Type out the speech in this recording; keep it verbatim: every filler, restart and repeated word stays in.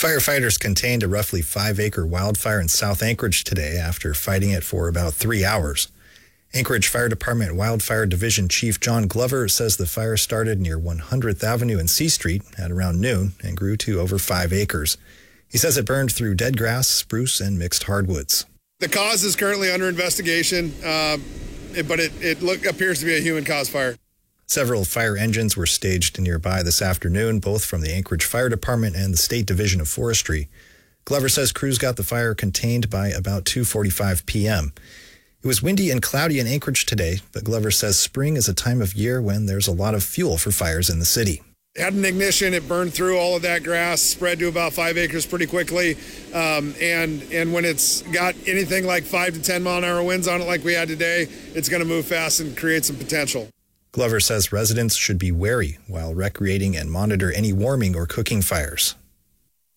Firefighters contained a roughly five-acre wildfire in South Anchorage today after fighting it for about three hours. Anchorage Fire Department Wildfire Division Chief John Glover says the fire started near one hundredth Avenue and C Street at around noon and grew to over five acres. He says it burned through dead grass, spruce, and mixed hardwoods. The cause is currently under investigation, uh, but it, it look, appears to be a human-caused fire. Several fire engines were staged nearby this afternoon, both from the Anchorage Fire Department and the State Division of Forestry. Glover says crews got the fire contained by about two forty-five p.m. It was windy and cloudy in Anchorage today, but Glover says spring is a time of year when there's a lot of fuel for fires in the city. It had an ignition, it burned through all of that grass, spread to about five acres pretty quickly. Um, and, and when it's got anything like five to ten mile an hour winds on it like we had today, it's going to move fast and create some potential. Glover says residents should be wary while recreating and monitor any warming or cooking fires.